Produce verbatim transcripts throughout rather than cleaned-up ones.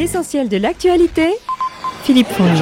L'essentiel de l'actualité, Philippe Fonge.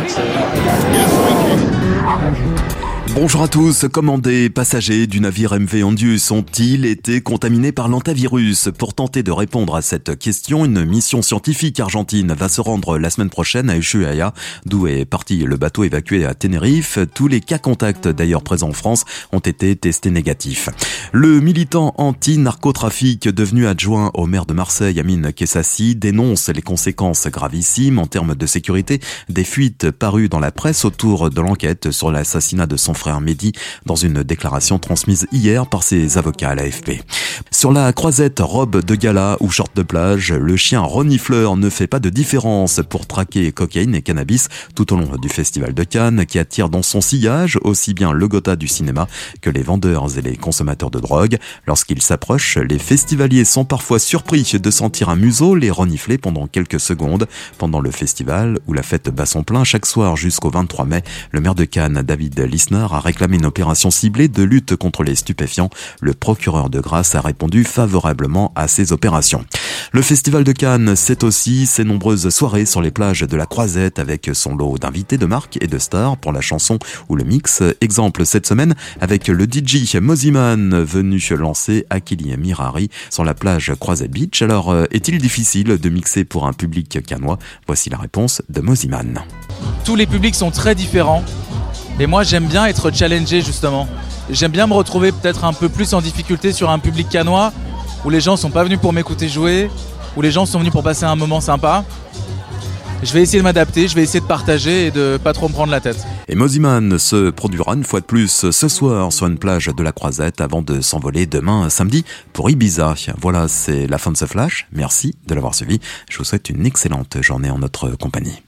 Bonjour à tous. Comment des passagers du navire M V Ondius ont-ils été contaminés par l'hantavirus? Pour tenter de répondre à cette question, une mission scientifique argentine va se rendre la semaine prochaine à Ushuaia, d'où est parti le bateau évacué à Tenerife. Tous les cas contacts d'ailleurs présents en France ont été testés négatifs. Le militant anti-narcotrafic devenu adjoint au maire de Marseille, Amine Kessassi, dénonce les conséquences gravissimes en termes de sécurité des fuites parues dans la presse autour de l'enquête sur l'assassinat de son frère Mehdi dans une déclaration transmise hier par ses avocats à l'A F P. Sur la croisette, robe de gala ou short de plage, le chien renifleur ne fait pas de différence pour traquer cocaïne et cannabis tout au long du festival de Cannes qui attire dans son sillage aussi bien le Gotha du cinéma que les vendeurs et les consommateurs de drogue. Lorsqu'ils s'approchent, les festivaliers sont parfois surpris de sentir un museau les renifler pendant quelques secondes. Pendant le festival où la fête bat son plein chaque soir jusqu'au vingt-trois mai, le maire de Cannes, David Lisner, a réclamé une opération ciblée de lutte contre les stupéfiants. Le procureur de Grasse a répondu favorablement à ces opérations. Le festival de Cannes, c'est aussi ses nombreuses soirées sur les plages de la Croisette avec son lot d'invités de marque et de stars pour la chanson ou le mix. Exemple cette semaine avec le D J Mosiman venu lancer Akili Mirari sur la plage Croisette Beach. Alors, est-il difficile de mixer pour un public cannois? Voici la réponse de Mosiman. Tous les publics sont très différents. Et moi, j'aime bien être challengé, justement. J'aime bien me retrouver peut-être un peu plus en difficulté sur un public cannois, où les gens ne sont pas venus pour m'écouter jouer, où les gens sont venus pour passer un moment sympa. Je vais essayer de m'adapter, je vais essayer de partager et de pas trop me prendre la tête. Et Mosiman se produira une fois de plus ce soir sur une plage de la Croisette avant de s'envoler demain samedi pour Ibiza. Voilà, c'est la fin de ce flash. Merci de l'avoir suivi. Je vous souhaite une excellente journée en notre compagnie.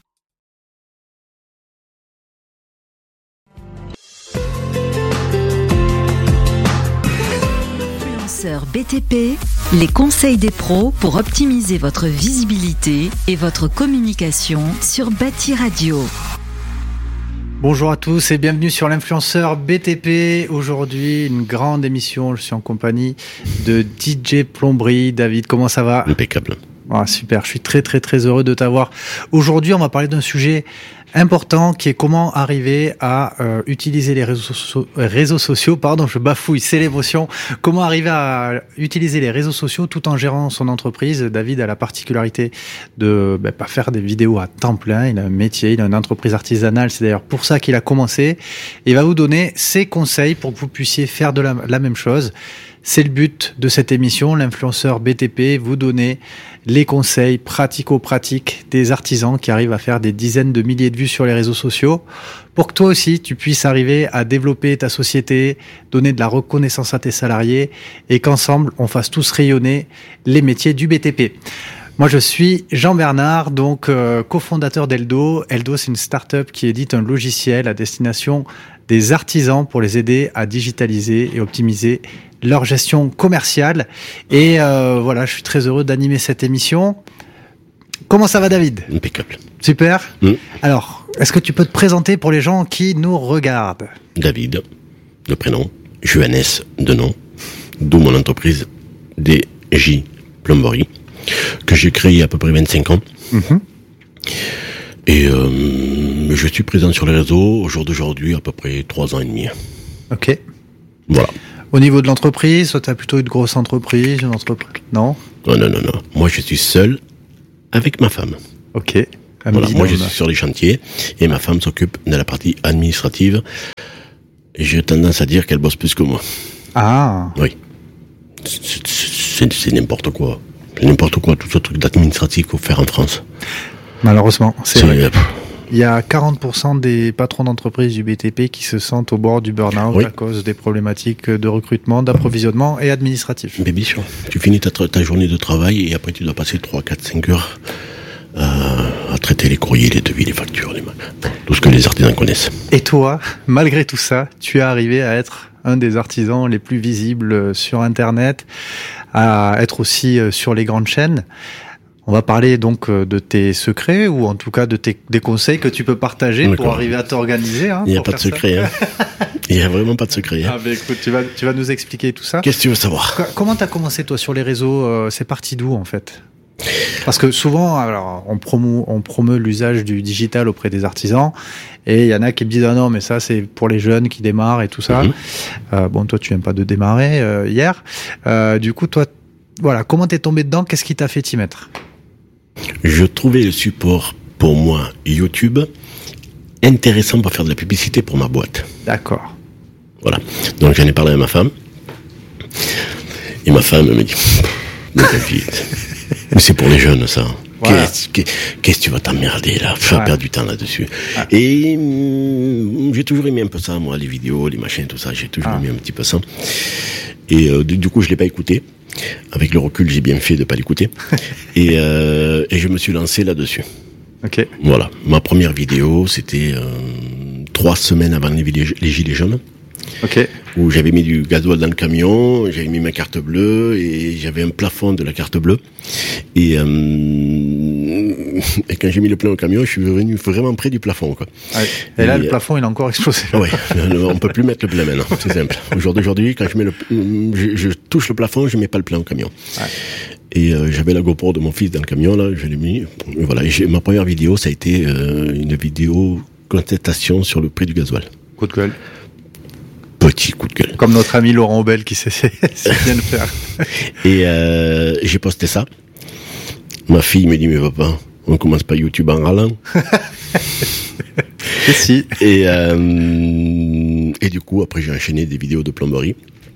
B T P, les conseils des pros pour optimiser votre visibilité et votre communication sur Bâti Radio. Bonjour à tous et bienvenue sur l'influenceur B T P. Aujourd'hui, une grande émission. Je suis en compagnie de D J Plomberie. David, comment ça va? Impeccable. Ah, super, je suis très très très heureux de t'avoir. Aujourd'hui, on va parler d'un sujet important qui est comment arriver à euh, utiliser les réseaux, so- réseaux sociaux. Pardon, je bafouille, c'est l'émotion. Comment arriver à utiliser les réseaux sociaux tout en gérant son entreprise. David a la particularité de ben, pas faire des vidéos à temps plein. Il a un métier, il a une entreprise artisanale. C'est d'ailleurs pour ça qu'il a commencé. Il va vous donner ses conseils pour que vous puissiez faire de la, la même chose. C'est le but de cette émission, l'influenceur B T P, vous donner les conseils pratico-pratiques des artisans qui arrivent à faire des dizaines de milliers de vues sur les réseaux sociaux pour que toi aussi tu puisses arriver à développer ta société, donner de la reconnaissance à tes salariés et qu'ensemble on fasse tous rayonner les métiers du B T P. Moi, je suis Jean Bernard, donc euh, cofondateur d'Eldo. Eldo, c'est une start-up qui édite un logiciel à destination des artisans pour les aider à digitaliser et optimiser leur gestion commerciale. Et euh, voilà, je suis très heureux d'animer cette émission. Comment ça va, David? Impeccable. Super. Mmh. Alors, est-ce que tu peux te présenter pour les gens qui nous regardent? David, de prénom, Johannes, de nom, d'où mon entreprise D J Plomberie, que j'ai créée il y a à peu près vingt-cinq ans. Mmh. Et euh, je suis présent sur les réseaux au jour d'aujourd'hui à peu près trois ans et demi. Ok. Voilà. Au niveau de l'entreprise, toi, tu as plutôt une grosse entreprise, une entreprise... Non? Non, non, non, non. Moi, je suis seul avec ma femme. Ok. Voilà, moi, je suis sur les chantiers et ma femme s'occupe de la partie administrative. Et j'ai tendance à dire qu'elle bosse plus que moi. Ah. Oui. C'est, c'est, c'est n'importe quoi. C'est n'importe quoi, tout ce truc d'administratif qu'il faut faire en France. Malheureusement, c'est, c'est vrai. Il y a quarante pour cent des patrons d'entreprise du B T P qui se sentent au bord du burn-out oui. à cause des problématiques de recrutement, d'approvisionnement et administratif. Mais bien sûr, tu finis ta, ta journée de travail et après tu dois passer trois, quatre, cinq heures euh, à traiter les courriers, les devis, les factures, les... tout ce que les artisans connaissent. Et toi, malgré tout ça, tu es arrivé à être un des artisans les plus visibles sur Internet, à être aussi sur les grandes chaînes. On va parler donc de tes secrets ou en tout cas de tes, des conseils que tu peux partager D'accord. pour arriver à t'organiser. Hein, Il n'y a pas de secret. Hein. Il n'y a vraiment pas de secret. Hein. Ah ben écoute, tu vas, tu vas nous expliquer tout ça. Qu'est-ce que tu veux savoir? Qu- Comment tu as commencé toi sur les réseaux? euh, C'est parti d'où en fait? Parce que souvent, alors, on promeut, on promeut l'usage du digital auprès des artisans, et il y en a qui me disent ah non mais ça c'est pour les jeunes qui démarrent et tout ça. Mmh. Euh, bon, toi tu viens pas de démarrer euh, hier. Euh, du coup, toi, voilà, comment t'es tombé dedans? Qu'est-ce qui t'a fait t'y mettre? Je trouvais le support pour moi YouTube intéressant pour faire de la publicité pour ma boîte. D'accord. Voilà. Donc j'en ai parlé à ma femme, et ma femme me dit mais c'est pour les jeunes ça. Voilà. Qu'est-ce, qu'est-ce que tu vas t'emmerder là, faire ouais. perdre du temps là-dessus. Ouais. Et hum, j'ai toujours aimé un peu ça, moi, les vidéos, les machins, tout ça, j'ai toujours ah. aimé un petit peu ça. Et euh, du, du coup, je l'ai pas écouté. Avec le recul, j'ai bien fait de pas l'écouter. et, euh, et je me suis lancé là-dessus. Ok. Voilà. Ma première vidéo, c'était euh, trois semaines avant les, les gilets jaunes. Ok. Où j'avais mis du gasoil dans le camion, j'avais mis ma carte bleue et j'avais un plafond de la carte bleue. Et, euh, et quand j'ai mis le plein au camion, je suis venu vraiment près du plafond, quoi. Ouais. Et, et là, le plafond, il a encore explosé. Ouais. On peut plus mettre le plein maintenant. C'est simple. Au jour d'aujourd'hui, quand je mets le, je, je touche le plafond, je mets pas le plein au camion. Ouais. Et euh, j'avais la GoPro de mon fils dans le camion, là, je l'ai mis. Et voilà. Et j'ai, ma première vidéo, ça a été euh, une vidéo contestation sur le prix du gasoil. Coup de gueule. Petit coup de gueule. Comme notre ami Laurent Aubel qui sait, sait bien le faire. Et euh, j'ai posté ça. Ma fille me dit, mais papa, on commence pas YouTube en râlant. Et si. Et, euh, et du coup, après, j'ai enchaîné des vidéos de plomberie.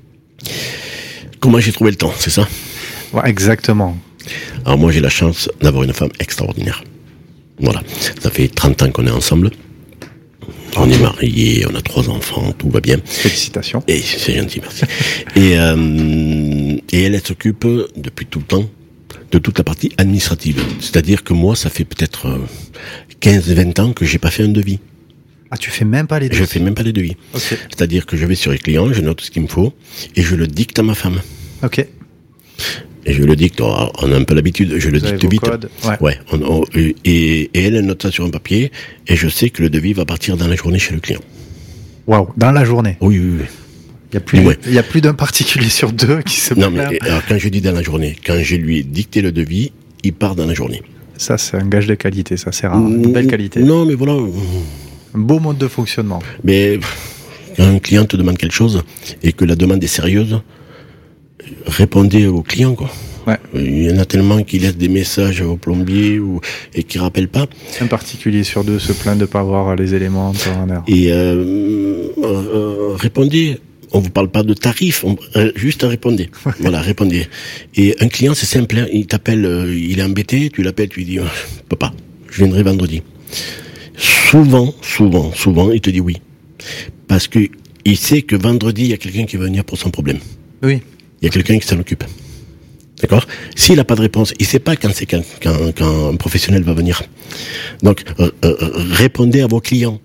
Comment j'ai trouvé le temps, c'est ça? Ouais, exactement. Alors moi, j'ai la chance d'avoir une femme extraordinaire. Voilà. Ça fait trente ans qu'on est ensemble. On est mariés, on a trois enfants, tout va bien. Félicitations. Et c'est gentil, merci. et, euh, et elle, elle s'occupe depuis tout le temps de toute la partie administrative. C'est-à-dire que moi, ça fait peut-être quinze vingt ans que j'ai pas fait un devis. Ah, tu fais même pas les devis? Je fais même pas les devis. Okay. C'est-à-dire que je vais sur les clients, je note ce qu'il me faut et je le dicte à ma femme. Ok. Et je le dicte, on a un peu l'habitude, je le Vous dicte vite. Codes. Ouais. Ouais. On, on, et, et elle, elle note ça sur un papier, et je sais que le devis va partir dans la journée chez le client. Waouh, dans la journée? Oui, oui, oui. Il y a plus, ouais. il y a plus d'un particulier sur deux qui se Non, mais alors, quand je dis dans la journée, quand je lui ai dicté le devis, il part dans la journée. Ça, c'est un gage de qualité, ça, c'est rare. Une belle qualité. Non, mais voilà. Un beau mode de fonctionnement. Mais quand un client te demande quelque chose, et que la demande est sérieuse, répondez au client, quoi. Ouais. Il y en a tellement qui laissent des messages au plombier ou, et qui rappellent pas. Un particulier sur deux se plaint de pas avoir les éléments en temps en heure. Et euh, euh, répondez. On vous parle pas de tarif, on, euh, juste répondez. Voilà, répondez. Et un client, c'est simple, hein, il t'appelle, euh, il est embêté, tu l'appelles, tu lui dis, oh, papa, je viendrai vendredi. Souvent, souvent, souvent, il te dit oui. Parce que il sait que vendredi, il y a quelqu'un qui va venir pour son problème. Oui. Il y a quelqu'un qui s'en occupe. D'accord? S'il n'a pas de réponse, il sait pas quand c'est quand, quand, quand un professionnel va venir. Donc, euh, euh, répondez à vos clients.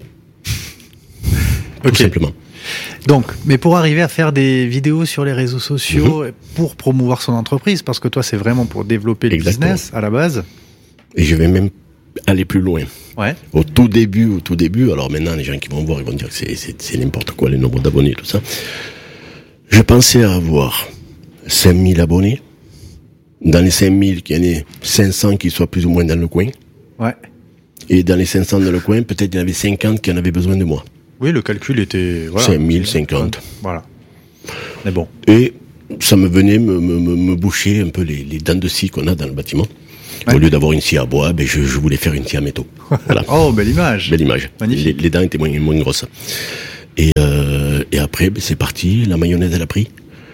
Tout okay. simplement. Donc, mais pour arriver à faire des vidéos sur les réseaux sociaux, mmh. pour promouvoir son entreprise, parce que toi, c'est vraiment pour développer le Exactement. business à la base. Et je vais même aller plus loin. Ouais. Au tout début, au tout début, alors maintenant, les gens qui vont voir, ils vont dire que c'est, c'est, c'est n'importe quoi, les nombres d'abonnés, tout ça. Je pensais avoir cinq mille abonnés. Dans les cinq mille, qu'il y en ait cinq cents qui soient plus ou moins dans le coin. Ouais. Et dans les cinq cents dans le coin, peut-être il y en avait cinquante qui en avaient besoin de moi. Oui, le calcul était... Voilà, cinq mille cinquante. Voilà. Mais bon. Et ça me venait me, me, me boucher un peu les, les dents de scie qu'on a dans le bâtiment. Ouais. Au lieu d'avoir une scie à bois, ben je, je voulais faire une scie à métaux. Voilà. Oh, belle image. Belle image. Magnifique. Les, les dents étaient moins, moins grosses. Et, euh, et après, ben c'est parti. La mayonnaise, elle a pris.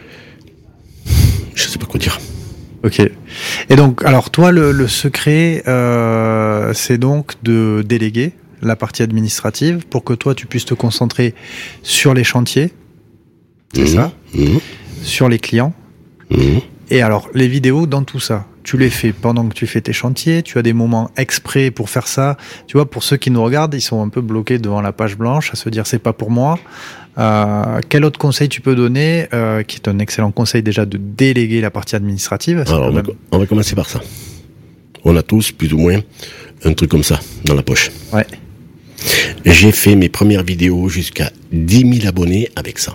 Je sais pas quoi dire. Ok. Et donc, alors toi, le, le secret, euh, c'est donc de déléguer la partie administrative pour que toi, tu puisses te concentrer sur les chantiers, c'est mmh, ça, mmh. sur les clients. Mmh. Et alors, les vidéos dans tout ça, tu les fais pendant que tu fais tes chantiers, tu as des moments exprès pour faire ça. Tu vois, pour ceux qui nous regardent, ils sont un peu bloqués devant la page blanche à se dire c'est pas pour moi. Euh, quel autre conseil tu peux donner, euh, qui est un excellent conseil déjà de déléguer la partie administrative? Alors, on va, même... on va commencer par ça. On a tous plus ou moins un truc comme ça dans la poche. Ouais. J'ai fait mes premières vidéos jusqu'à dix mille abonnés avec ça.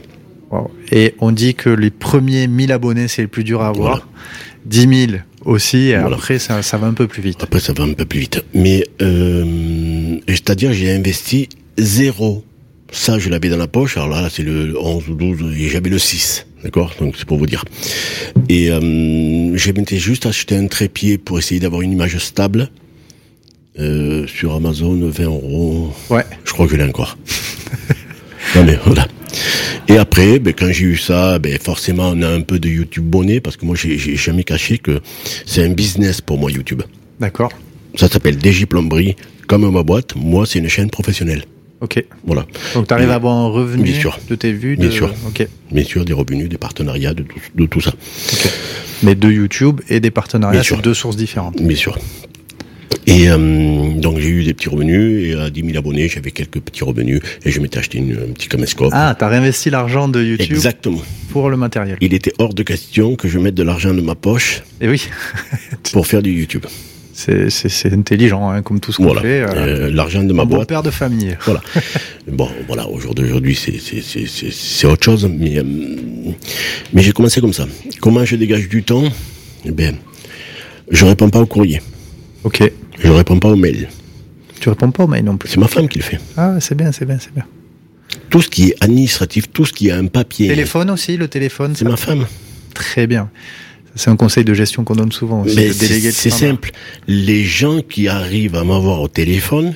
Wow. Et on dit que les premiers mille abonnés, c'est le plus dur à avoir. Voilà. dix mille aussi, et voilà. Après, ça, ça va un peu plus vite. Après, ça va un peu plus vite. Mais, euh, c'est-à-dire, j'ai investi zéro. Ça, je l'avais dans la poche. Alors là, c'est le onze ou douze, et j'avais le six. D'accord? Donc, c'est pour vous dire. Et, euh, j'ai juste acheté un trépied pour essayer d'avoir une image stable. Euh, sur Amazon, vingt euros. Ouais. Je crois que je l'ai encore. Non, mais voilà. Et après, ben, quand j'ai eu ça, ben, forcément, on a un peu de YouTube bonnet, parce que moi, j'ai, j'ai jamais caché que c'est un business pour moi, YouTube. D'accord. Ça s'appelle D J Plomberie, comme ma boîte. Moi, c'est une chaîne professionnelle. Ok. Voilà. Donc, tu arrives à avoir un revenu bien sûr. de tes vues. De... Bien sûr. Ok. Bien sûr, des revenus, des partenariats, de tout, de tout ça. Okay. Mais de YouTube et des partenariats, c'est deux sources différentes. Bien sûr. Et euh, donc j'ai eu des petits revenus, et à dix mille abonnés, j'avais quelques petits revenus, et je m'étais acheté une, un petit caméscope. Ah, t'as réinvesti l'argent de YouTube. Exactement. Pour le matériel. Il était hors de question que je mette de l'argent de ma poche. Et oui. Pour faire du YouTube. C'est, c'est, c'est intelligent, hein, comme tout ce qu'on voilà. fait. Euh, euh, l'argent de ma un boîte. Bon père de famille. Voilà. Bon, voilà, au jour d'aujourd'hui, c'est, c'est, c'est, c'est, c'est autre chose, mais, euh, mais j'ai commencé comme ça. Comment je dégage du temps? Eh bien, je réponds pas au courrier. Ok. Je réponds pas aux mails. Tu réponds pas aux mails non plus. C'est ma femme qui le fait. Ah, c'est bien, c'est bien, c'est bien. Tout ce qui est administratif, tout ce qui a un papier. Téléphone aussi, le téléphone. C'est ma femme. Très bien. C'est un conseil de gestion qu'on donne souvent aussi. Mais c'est, c'est simple. Les gens qui arrivent à m'avoir au téléphone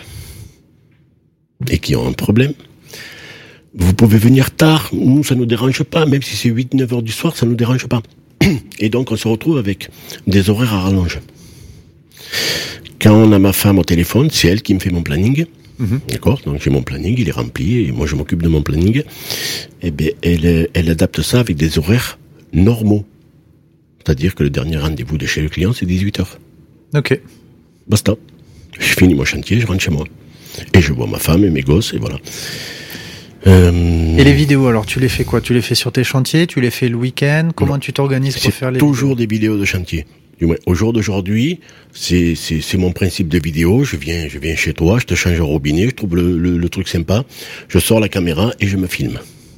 et qui ont un problème, vous pouvez venir tard. Nous, ça nous dérange pas. Même si c'est huit neuf heures du soir, ça nous dérange pas. Et donc, on se retrouve avec des horaires à rallonge. Quand on a ma femme au téléphone, c'est elle qui me fait mon planning. Mmh. D'accord? Donc j'ai mon planning, il est rempli, et moi je m'occupe de mon planning. Et bien, elle, elle adapte ça avec des horaires normaux. C'est-à-dire que le dernier rendez-vous de chez le client, c'est dix-huit heures. Ok. Basta. Je finis mon chantier, je rentre chez moi. Et je vois ma femme et mes gosses, et voilà. Euh... Et les vidéos, alors, tu les fais quoi? Tu les fais sur tes chantiers? Tu les fais le week-end? Comment non. tu t'organises pour c'est faire les toujours vidéos? des vidéos de chantier. Du moins, au jour d'aujourd'hui, c'est, c'est, c'est mon principe de vidéo. Je viens, je viens chez toi, je te change un robinet, je trouve le, le, le truc sympa. Je sors la caméra et je me filme.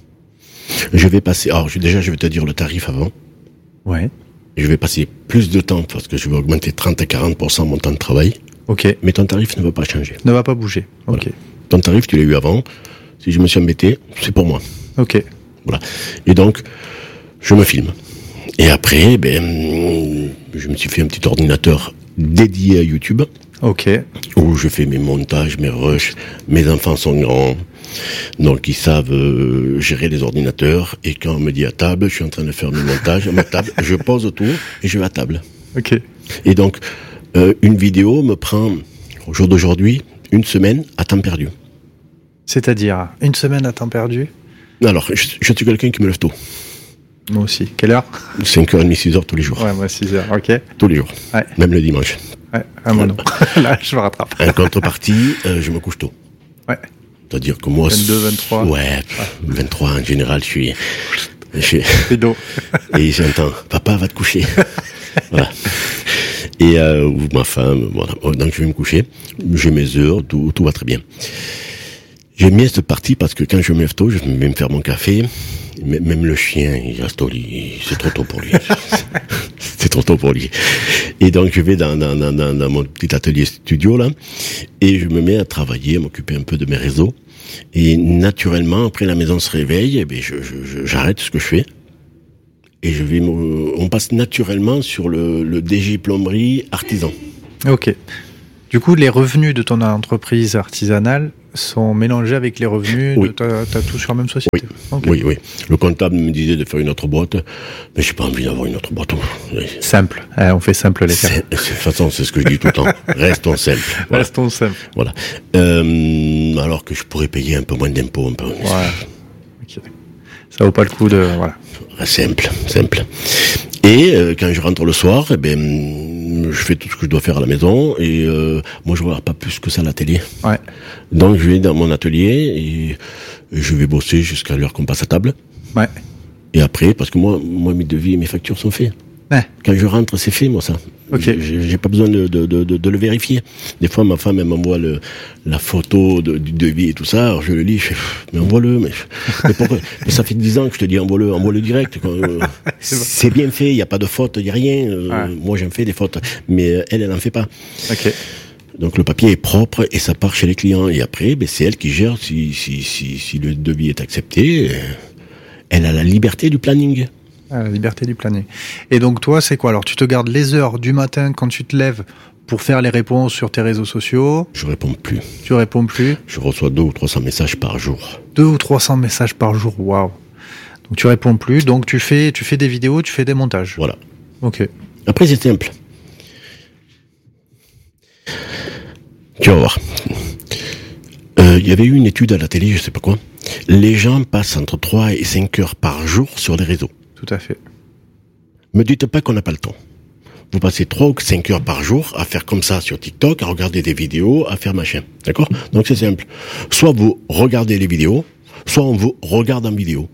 Je vais passer, alors, je, déjà, je vais te dire le tarif avant. Ouais. Je vais passer plus de temps parce que je vais augmenter trente à quarante pour cent mon temps de travail. Ok. Mais ton tarif ne va pas changer. Ne va pas bouger. Ok. Voilà. Ton tarif, tu l'as eu avant. Si je me suis embêté, c'est pour moi. Ok. Voilà. Et donc, je me filme. Et après, ben, je me suis fait un petit ordinateur dédié à YouTube. Ok. Où je fais mes montages, mes rushs. Mes enfants sont grands. Donc, ils savent euh, gérer les ordinateurs. Et quand on me dit à table, je suis en train de faire mes montages à ma table. Je pose autour et je vais à table. Ok. Et donc, euh, une vidéo me prend, au jour d'aujourd'hui, une semaine à temps perdu. C'est-à-dire, une semaine à temps perdu? Alors, je, je suis quelqu'un qui me lève tôt. Moi aussi. Quelle heure? cinq heures trente, six heures tous les jours. Ouais, moi six heures, ok. Tous les jours. Ouais. Même le dimanche. Ouais, ah, moi non. Là, je me rattrape. En contrepartie, euh, je me couche tôt. Ouais. C'est-à-dire que moi... vingt-deux, vingt-trois Ouais, ouais. vingt-trois en général, je suis... Je suis... C'est d'eau. Et j'entends, papa va te coucher. Voilà. Et euh, ou ma femme, voilà. Donc je vais me coucher. J'ai mes heures, tout, tout va très bien. J'aime bien cette partie parce que quand je me lève tôt, je vais me faire mon café. Même le chien, il reste au lit. C'est trop tôt pour lui. C'est trop tôt pour lui. Et donc, je vais dans, dans, dans, dans mon petit atelier studio, là, et je me mets à travailler, à m'occuper un peu de mes réseaux. Et naturellement, après la maison se réveille, eh bien, je, je, j'arrête ce que je fais. Et je vais, me, on passe naturellement sur le, le D J Plomberie artisan. Ok. Du coup, les revenus de ton entreprise artisanale sont mélangés avec les revenus oui. de ta, ta touche sur la même société. Oui. Okay. oui, oui. Le comptable me disait de faire une autre boîte, mais j'ai pas envie d'avoir une autre boîte. Simple. Eh, on fait simple les cas. De toute façon, c'est ce que je dis tout le temps. Restons simples. Voilà. Restons simples. Voilà. Euh, alors que je pourrais payer un peu moins d'impôts. Un peu. Ouais. Okay. Ça vaut pas le coup de... Voilà. Simple, simple. Et euh, quand je rentre le soir, eh ben, je fais tout ce que je dois faire à la maison. Et euh, moi, je ne regarde pas plus que ça la télé. Ouais. Donc, je vais dans mon atelier et je vais bosser jusqu'à l'heure qu'on passe à table. Ouais. Et après, parce que moi, moi mes devis et mes factures sont faits. Ouais. Quand je rentre, c'est fait, moi, ça. Ok. J'ai, j'ai pas besoin de, de, de, de le vérifier. Des fois, ma femme, elle m'envoie le, la photo de, du devis et tout ça. Alors, je le lis, je fais, mais envoie-le, mais, mais pourquoi? Mais ça fait dix ans que je te dis, envoie-le, envoie-le direct. Quoi. c'est, c'est bien fait, il n'y a pas de faute, il n'y a rien. Ouais. Moi, j'en fais des fautes. Mais elle, elle n'en fait pas. Ok. Donc, le papier est propre et ça part chez les clients. Et après, ben, c'est elle qui gère si, si, si, si le devis est accepté. Elle a la liberté du planning. Ah, la liberté du planning. Et donc toi, c'est quoi? Alors tu te gardes les heures du matin quand tu te lèves pour faire les réponses sur tes réseaux sociaux? Je réponds plus. Tu réponds plus? Je reçois deux ou trois cents messages par jour. Deux ou trois cents messages par jour, waouh. Donc tu réponds plus, donc tu fais, tu fais des vidéos, tu fais des montages. Voilà. Ok. Après c'est simple. Tu vas voir. Il euh, y avait eu une étude à la télé, je sais pas quoi. Les gens passent entre trois et cinq heures par jour sur les réseaux. Tout à fait. Me dites pas qu'on n'a pas le temps. Vous passez trois ou cinq heures par jour à faire comme ça sur TikTok, à regarder des vidéos, à faire machin. D'accord? Donc c'est simple. Soit vous regardez les vidéos, soit on vous regarde en vidéo.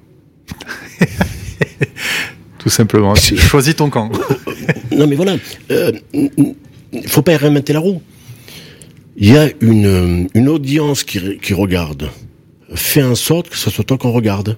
Tout simplement. Choisis ton camp. Non mais voilà. Euh, faut pas réinventer la roue. Il y a une, une audience qui, qui regarde. Fais en sorte que ce soit toi qu'on regarde.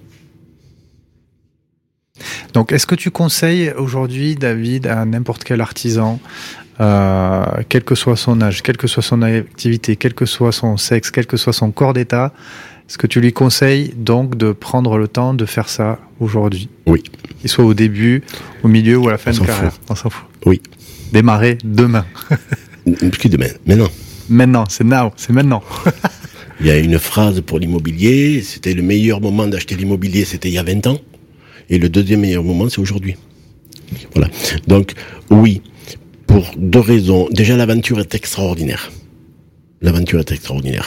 Donc, est-ce que tu conseilles aujourd'hui, David, à n'importe quel artisan, euh, quel que soit son âge, quelle que soit son activité, quel que soit son sexe, quel que soit son corps d'état, est-ce que tu lui conseilles donc de prendre le temps de faire ça aujourd'hui? Oui. Qu'il soit au début, au milieu ou à la fin de carrière. On s'en fout. Oui. Démarrer demain. Qui demain? Maintenant. Maintenant, c'est now, c'est maintenant. Il y a une phrase pour l'immobilier, c'était le meilleur moment d'acheter l'immobilier, c'était il y a vingt ans. Et le deuxième meilleur moment, c'est aujourd'hui. Voilà. Donc, oui, pour deux raisons. Déjà, l'aventure est extraordinaire. L'aventure est extraordinaire.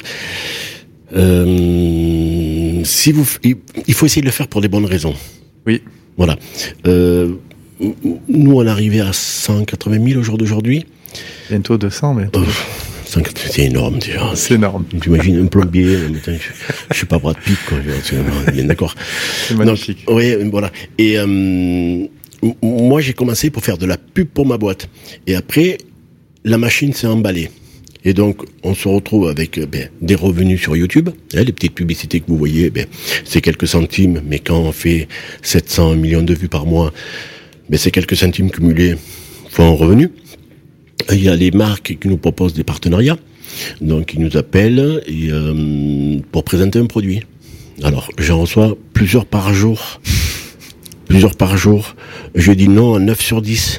Euh, si vous, il faut essayer de le faire pour des bonnes raisons. Oui. Voilà. Euh, nous, on est arrivé à cent quatre-vingt mille au jour d'aujourd'hui. Bientôt deux cents, mais... Oh, c'est énorme, déjà. C'est énorme. Tu imagines un plombier, je, je suis pas Brad Pitt, quoi. Bien d'accord. C'est magnifique. Oui, voilà. Et euh, moi, j'ai commencé pour faire de la pub pour ma boîte. Et après, la machine s'est emballée. Et donc, on se retrouve avec ben, des revenus sur YouTube. Hein, les petites publicités que vous voyez, ben, c'est quelques centimes. Mais quand on fait sept cents millions de vues par mois, ben, c'est quelques centimes cumulés fois en revenu. Il y a les marques qui nous proposent des partenariats, donc ils nous appellent et, euh, pour présenter un produit. Alors, j'en reçois plusieurs par jour, plusieurs par jour. Je dis non à neuf sur dix.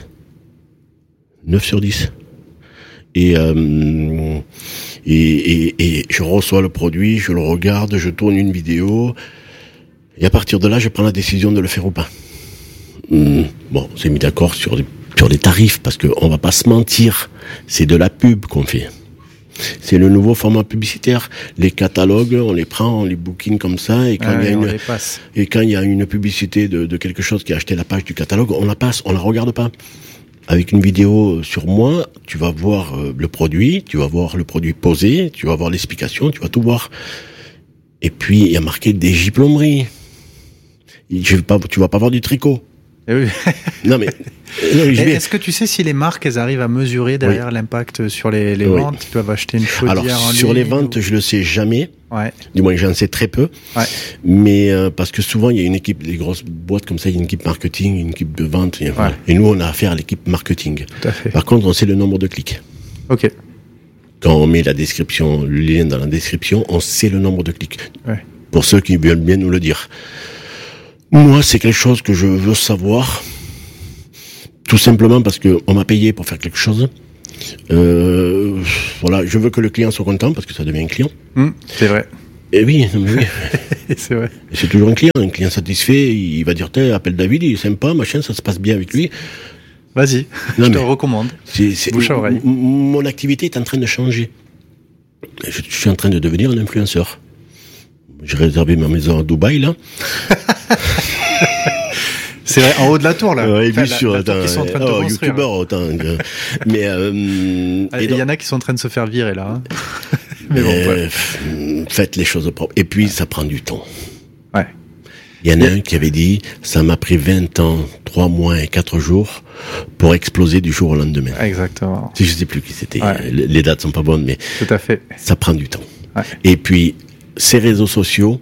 neuf sur dix. Et, euh, et, et, et je reçois le produit, je le regarde, je tourne une vidéo, et à partir de là, je prends la décision de le faire ou pas. Hum, bon, on s'est mis d'accord sur les sur les tarifs, parce que on va pas se mentir, c'est de la pub qu'on fait. C'est le nouveau format publicitaire. Les catalogues, on les prend, on les booking comme ça, et quand ah, il y a une, une, et quand il y a une publicité de, de quelque chose qui a acheté la page du catalogue, on la passe, on la regarde pas. Avec une vidéo sur moi, tu vas voir le produit, tu vas voir le produit posé, tu vas voir l'explication, tu vas tout voir. Et puis, il y a marqué des J-plomberies. Je vais pas, tu vas pas voir du tricot. Eh oui. Non mais, non, mais vais... est-ce que tu sais si les marques elles arrivent à mesurer derrière oui. l'impact sur les, les oui. ventes? Ils peuvent acheter une chaudière. Alors en sur ligne, les ventes, ou... je le sais jamais. Ouais. Du moins j'en sais très peu. Ouais. Mais euh, parce que souvent il y a une équipe, les grosses boîtes comme ça, il y a une équipe marketing, une équipe de vente. Et, voilà. Et nous on a affaire à l'équipe marketing. Tout à fait. Par contre on sait le nombre de clics. Ok. Quand on met la description, le lien dans la description, on sait le nombre de clics. Ouais. Pour ceux qui veulent bien nous le dire. Moi c'est quelque chose que je veux savoir. Tout simplement parce que on m'a payé pour faire quelque chose. Euh, voilà, je veux que le client soit content parce que ça devient un client. Mmh, c'est vrai. Et oui, non mais oui. C'est vrai. Et c'est toujours un client, un client satisfait. Il va dire, tiens, appelle David, il est sympa, machin, ça se passe bien avec lui. Vas-y, non, je te recommande. C'est, c'est, Bouche à oreille. M- mon activité est en train de changer. Je, je suis en train de devenir un influenceur. J'ai réservé ma maison à Dubaï là. C'est vrai, en haut de la tour, là. Ouais, enfin, bien sûr, la, la tour qui sont en train de oh, construire. youtubeur, autant. Mais, euh, il y en a qui sont en train de se faire virer, là. Hein. Mais, mais bon, ouais. Faites les choses propres. Et puis, ça prend du temps. Ouais. Il Il y en a un qui avait dit, ça m'a pris vingt ans, trois mois et quatre jours pour exploser du jour au lendemain. Exactement. Je sais plus qui c'était. Ouais. Les dates sont pas bonnes, mais tout à fait. Ça prend du temps. Ouais. Et puis, ces réseaux sociaux,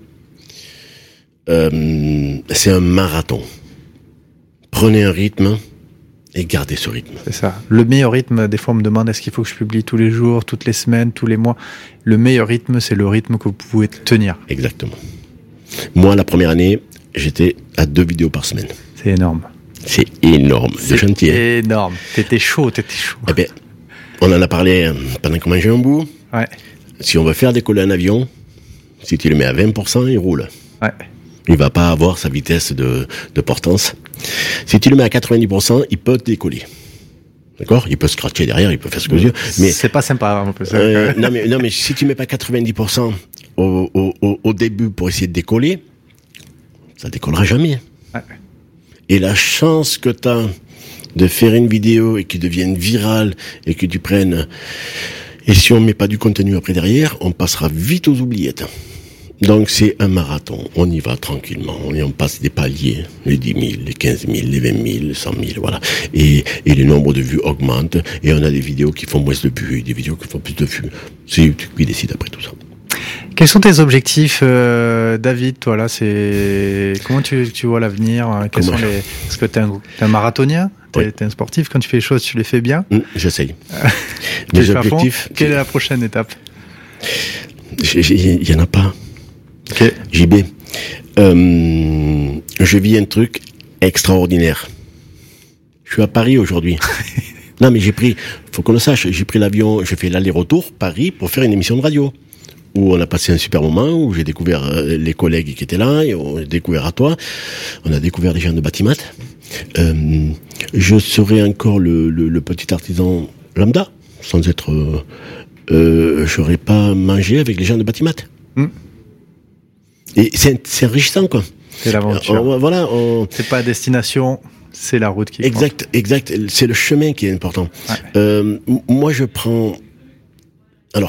euh, c'est un marathon. Prenez un rythme et gardez ce rythme. C'est ça. Le meilleur rythme, des fois on me demande est-ce qu'il faut que je publie tous les jours, toutes les semaines, tous les mois. Le meilleur rythme, c'est le rythme que vous pouvez tenir. Exactement. Moi, la première année, j'étais à deux vidéos par semaine. C'est énorme. C'est énorme. C'est gentil. C'est énorme. T'étais chaud, t'étais chaud. Eh ben, on en a parlé pendant qu'on mangeait un bout. Ouais. Si on veut faire décoller un avion, si tu le mets à vingt pour cent, il roule. Ouais. Il va pas avoir sa vitesse de, de portance. Si tu le mets à quatre-vingt-dix pour cent, il peut décoller. D'accord ? Il peut scratcher derrière, il peut faire ce que je veux. Mais c'est pas sympa, un peu ça. Euh, non mais non mais si tu mets pas quatre-vingt-dix pour cent au, au, au début pour essayer de décoller, ça décollera jamais. Ouais. Et la chance que tu as de faire une vidéo et qui devienne virale et que tu prennes... Et si on met pas du contenu après derrière, on passera vite aux oubliettes. Donc c'est un marathon, on y va tranquillement, et on passe des paliers, les dix mille, les quinze mille, les vingt mille, les cent mille, voilà. Et, et le nombre de vues augmente, et on a des vidéos qui font moins de vues, et des vidéos qui font plus de vues. C'est YouTube qui décide après tout ça. Quels sont tes objectifs, euh, David, toi là, c'est comment tu, tu vois l'avenir? Quels Comment sont les... Est-ce que t'es un, t'es un marathonien? T'es, Oui. t'es un sportif? Quand tu fais les choses, tu les fais bien? Mmh, j'essaye. Tu Mes les fais à fond? objectifs... Quelle est la prochaine étape? Il y en a pas. Okay. J B, euh, je vis un truc extraordinaire. Je suis à Paris aujourd'hui. Non mais j'ai pris, faut qu'on le sache, j'ai pris l'avion, j'ai fait l'aller-retour Paris pour faire une émission de radio. Où on a passé un super moment, où j'ai découvert les collègues qui étaient là, et on a découvert à toi, on a découvert des gens de Batimat. Euh, je serai encore le, le, le petit artisan lambda, sans être... Euh, euh, j'aurais pas mangé avec les gens de Batimat. Mm. Et c'est, c'est enrichissant, quoi. C'est l'aventure. On, voilà, on... C'est pas la destination, c'est la route qui compte. Exact, exact. C'est le chemin qui est important. Ouais. Euh, moi, je prends... Alors...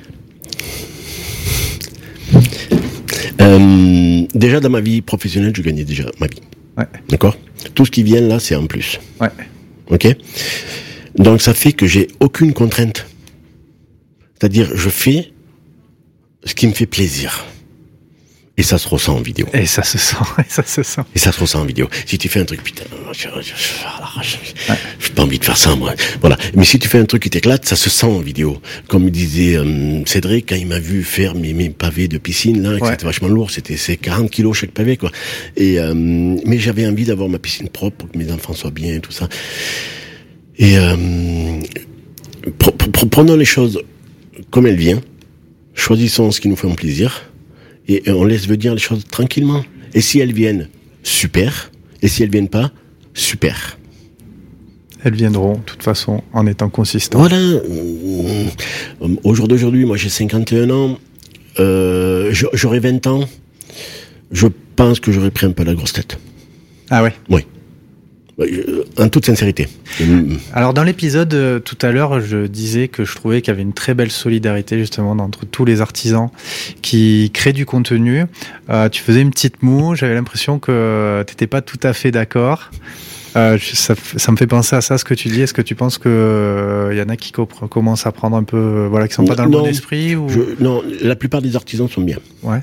Euh, déjà, dans ma vie professionnelle, je gagnais déjà ma vie. Ouais. D'accord ? Tout ce qui vient là, c'est en plus. Ouais. Ok ? Donc, ça fait que j'ai aucune contrainte. C'est-à-dire, je fais ce qui me fait plaisir. Et ça se ressent en vidéo. Et ça se sent, et ça se sent. Et ça se ressent en vidéo. Si tu fais un truc, putain, je n'ai ouais. pas envie de faire ça, moi. Voilà. Mais si tu fais un truc qui t'éclate, ça se sent en vidéo. Comme disait euh, Cédric, quand il m'a vu faire mes, mes pavés de piscine, là, ouais. C'était vachement lourd, c'était c'est quarante kilos chaque pavé, quoi. Et, euh, mais j'avais envie d'avoir ma piscine propre pour que mes enfants soient bien et tout ça. Et euh, pr- pr- prenons les choses comme elles viennent. Choisissons ce qui nous fait plaisir. Et on laisse venir les choses tranquillement. Et si elles viennent, super. Et si elles viennent pas, super. Elles viendront, de toute façon, en étant consistants. Voilà. Au jour d'aujourd'hui, moi j'ai cinquante et un ans. Euh, j'aurais vingt ans. Je pense que j'aurais pris un peu la grosse tête. Ah ouais? Oui. En toute sincérité. Alors dans l'épisode euh, tout à l'heure, je disais que je trouvais qu'il y avait une très belle solidarité justement entre tous les artisans qui créent du contenu. Euh, tu faisais une petite moue, j'avais l'impression que t'étais pas tout à fait d'accord. Euh, ça, ça me fait penser à ça, ce que tu dis. Est-ce que tu penses que il euh, y en a qui comp- commencent à prendre un peu, euh, voilà, qui sont pas dans le non, bon esprit ou... je, non, la plupart des artisans sont bien. Ouais.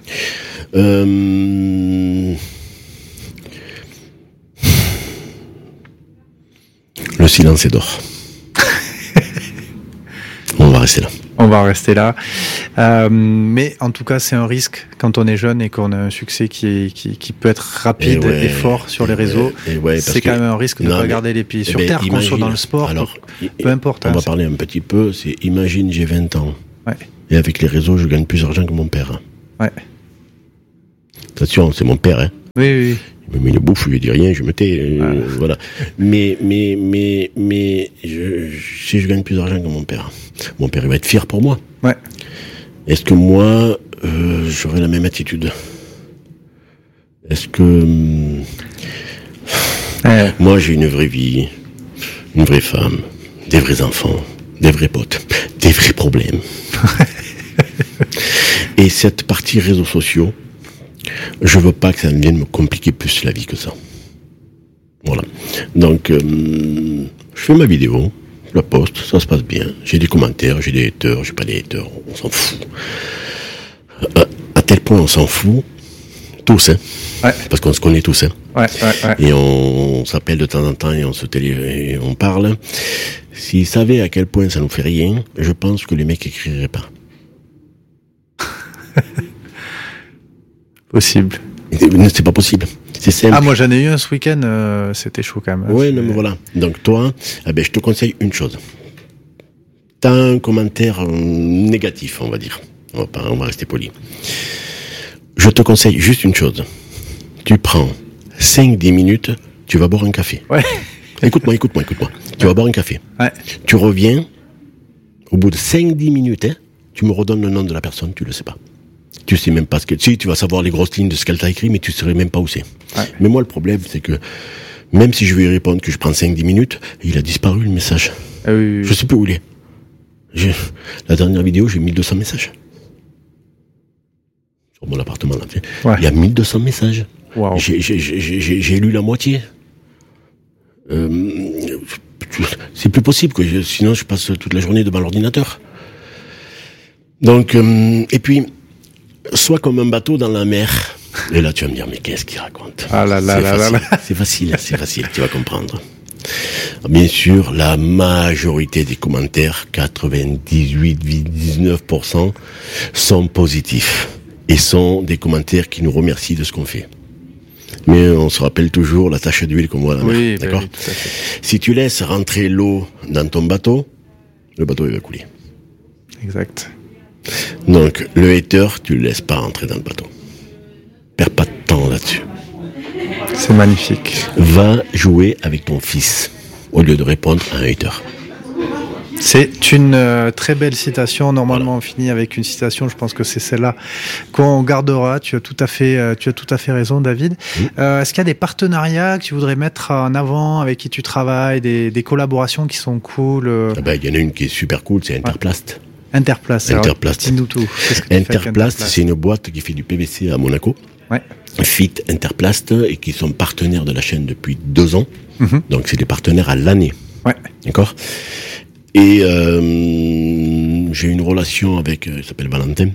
Euh... Le silence est d'or. On va rester là. On va rester là. Euh, mais en tout cas, c'est un risque quand on est jeune et qu'on a un succès qui, est, qui, qui peut être rapide et, ouais, et fort sur les réseaux. Et ouais, c'est quand que, même un risque de ne pas mais, garder les pieds sur ben, terre, imagine, qu'on soit dans le sport, alors, peu, peu importe. On hein, va c'est... parler un petit peu, c'est imagine j'ai vingt ans. Ouais. Et avec les réseaux, je gagne plus d'argent que mon père. Ouais. Attention, c'est mon père, hein. Oui, oui, oui. Il me met une bouffe, je lui dis rien, je me tais, euh, ah. Voilà. Mais, mais, mais, mais, je, si je gagne plus d'argent que mon père, mon père, il va être fier pour moi. Ouais. Est-ce que moi, euh, j'aurai la même attitude? Est-ce que, euh, ouais. Moi, j'ai une vraie vie, une vraie femme, des vrais enfants, des vrais potes, des vrais problèmes. Et cette partie réseaux sociaux, Je veux pas que ça vienne me compliquer plus la vie que ça. Voilà. Donc, euh, je fais ma vidéo, je la poste, ça se passe bien. J'ai des commentaires, j'ai des haters, j'ai pas des haters, on s'en fout. À, à tel point on s'en fout, tous, hein. Ouais. Parce qu'on se connaît tous, hein. Ouais, ouais, ouais. Et on, on s'appelle de temps en temps et on se télé, et on parle. S'ils savaient à quel point ça nous fait rien, je pense que les mecs écriraient pas. Possible. C'est pas possible. C'est simple. Ah, moi j'en ai eu un ce week-end, euh, c'était chaud quand même. Ouais, non, mais voilà. Donc toi, eh ben, je te conseille une chose. T'as un commentaire euh, négatif, on va dire. On va, pas, on va rester poli. Je te conseille juste une chose. Tu prends cinq dix minutes, tu vas boire un café. Ouais. Écoute-moi, écoute-moi, écoute-moi. Tu vas boire un café. Ouais. Tu reviens, au bout de cinq dix minutes, hein, tu me redonnes le nom de la personne, tu le sais pas. Tu sais même pas ce que... Si, tu vas savoir les grosses lignes de ce qu'elle t'a écrit, mais tu saurais même pas où c'est. Ouais. Mais moi, le problème, c'est que, même si je vais y répondre que je prends cinq dix minutes, il a disparu le message. Ah oui, oui, oui. Je sais plus où il est. J'ai... La dernière vidéo, j'ai mille deux cents messages. Sur mon appartement, là. Ouais. Il y a mille deux cents messages. Wow. J'ai, j'ai, j'ai, j'ai, j'ai lu la moitié. Euh, c'est plus possible, quoi. Je, sinon, je passe toute la journée devant l'ordinateur. Donc, euh, et puis, soit comme un bateau dans la mer. Et là, tu vas me dire, mais qu'est-ce qu'il raconte? Ah là là c'est là facile, là là. C'est facile, c'est facile, tu vas comprendre. Bien sûr, la majorité des commentaires, quatre-vingt-dix-huit virgule dix-neuf pour cent, sont positifs. Et sont des commentaires qui nous remercient de ce qu'on fait. Mais on se rappelle toujours la tache d'huile qu'on voit dans la mer. Oui, d'accord. Oui, tout à fait. Si tu laisses rentrer l'eau dans ton bateau, le bateau il va couler. Exact. Donc, le hater, tu le laisses pas rentrer dans le bateau. Perds pas de temps là-dessus. C'est magnifique. Va jouer avec ton fils au lieu de répondre à un hater. C'est une euh, très belle citation. Normalement, voilà. On finit avec une citation. Je pense que c'est celle-là qu'on gardera. Tu as tout à fait, euh, tu as tout à fait raison, David. Mmh. Euh, est-ce qu'il y a des partenariats que tu voudrais mettre en avant, avec qui tu travailles, des, des collaborations qui sont cool euh... ah ben, y en a une qui est super cool, c'est Interplast. Ouais. Interplast. Interplast. Alors, dis-nous tout. Interplast, c'est une boîte qui fait du P V C à Monaco. Ouais. Fit Interplast, et qui sont partenaires de la chaîne depuis deux ans. Mmh. Donc, c'est des partenaires à l'année. Ouais. D'accord. Et euh, j'ai une relation avec, euh, il s'appelle Valentin.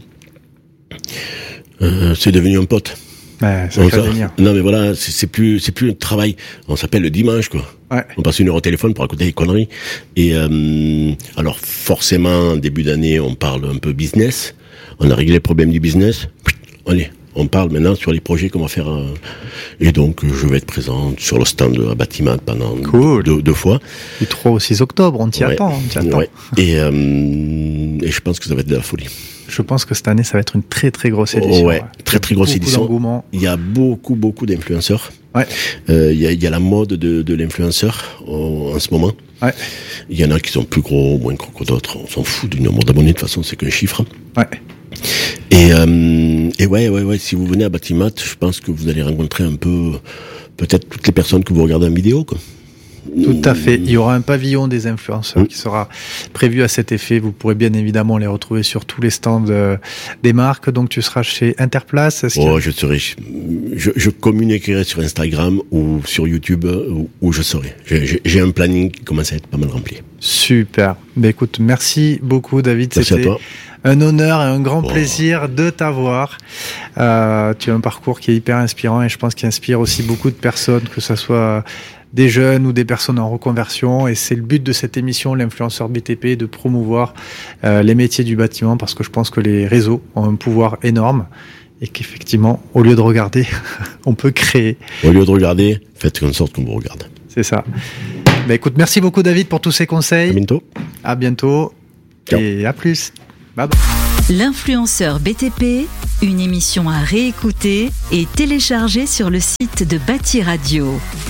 Euh, c'est devenu un pote. Ouais, ça ça, venir. Non mais voilà, c'est, c'est plus, c'est plus un travail. On s'appelle le dimanche, quoi. Ouais. On passe une heure au téléphone pour raconter des conneries. Et euh, alors forcément, début d'année, on parle un peu business. On a réglé le problème du business. Allez. On parle maintenant sur les projets qu'on va faire. Euh, et donc, je vais être présent sur le stand à Batimat pendant cool. deux, deux fois. Du trois au six octobre, on t'y ouais. attend. On t'y attend. Ouais. Et, euh, et je pense que ça va être de la folie. Je pense que cette année, ça va être une très très grosse édition. Oh ouais, ouais. Très très grosse édition. D'engouement. Il y a beaucoup beaucoup d'influenceurs. Ouais. Euh, il, y a, il y a la mode de, de l'influenceur en, en ce moment. Ouais. Il y en a qui sont plus gros, moins gros que d'autres. On s'en fout du nombre d'abonnés, de toute façon, c'est qu'un chiffre. Ouais. Et, euh, et ouais, ouais, ouais, si vous venez à Batimat, je pense que vous allez rencontrer un peu, peut-être toutes les personnes que vous regardez en vidéo, quoi. Tout à fait. Il y aura un pavillon des influenceurs mmh. qui sera prévu à cet effet. Vous pourrez bien évidemment les retrouver sur tous les stands euh, des marques. Donc tu seras chez Interplast. Oh, je serai, je, je communiquerai sur Instagram ou sur YouTube où, où je serai. J'ai, j'ai un planning qui commence à être pas mal rempli. Super. Ben écoute, merci beaucoup, David. Merci C'était à toi. Un honneur et un grand oh. plaisir de t'avoir. Euh, tu as un parcours qui est hyper inspirant et je pense qu'il inspire aussi beaucoup de personnes, que ce soit des jeunes ou des personnes en reconversion. Et c'est le but de cette émission, l'influenceur B T P, de promouvoir euh, les métiers du bâtiment, parce que je pense que les réseaux ont un pouvoir énorme et qu'effectivement, au lieu de regarder, on peut créer. Au lieu de regarder, faites en sorte qu'on vous regarde. C'est ça. Bah, écoute, merci beaucoup David pour tous ces conseils. À bientôt. À bientôt. Ciao. Et à plus. Bye bye. L'influenceur B T P, une émission à réécouter et télécharger sur le site de Bâti Radio.